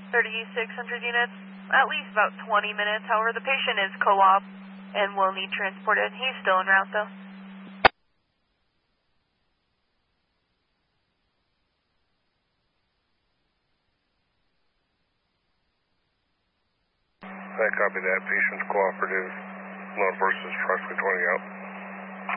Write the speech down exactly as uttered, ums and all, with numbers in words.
thirty-six hundred units, at least about twenty minutes. However, the patient is co-op and will need transported. He's still en route, though. I copy that. Patient's cooperative. Load versus approximately twenty out.